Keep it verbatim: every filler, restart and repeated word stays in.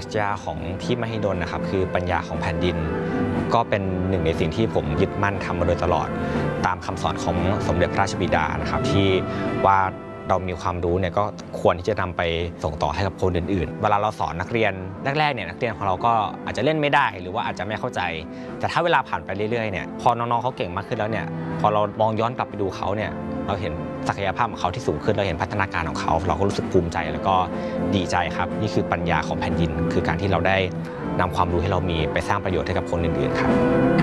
ชญาของที่มหิดลนะครับคือปัญญาของแผ่นดินก็เป็นหนึ่งในสิ่งที่ผมยึดมั่นทำมาโดยตลอดตามคำสอนของสมเด็จพระราชบิดานะครับที่ว่าเรามีความรู้เนี่ยก็ควรที่จะนำไปส่งต่อให้กับคนอื่นๆเวลาเราสอนนักเรียนแรกๆเนี่ยนักเรียนของเราก็อาจจะเล่นไม่ได้หรือว่าอาจจะไม่เข้าใจแต่ถ้าเวลาผ่านไปเรื่อยๆเนี่ยพอน้องๆเขาเก่งมากขึ้นแล้วเนี่ยพอเรามองย้อนกลับไปดูเขาเนี่ยเราเห็นศักยภาพของเขาที่สูงขึ้นเราเห็นพัฒนาการของเขาเราก็รู้สึกภูมิใจแล้วก็ดีใจครับนี่คือปัญญาของแผ่นดินคือการที่เราได้นำความรู้ที่เรามีไปสร้างประโยชน์ให้กับคนอื่นๆครับ